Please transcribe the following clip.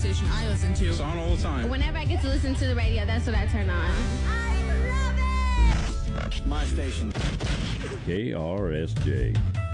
station I listen to. It's on all the time. Whenever I get to listen to the radio, that's what I turn on. I love it! My station. KRSJ.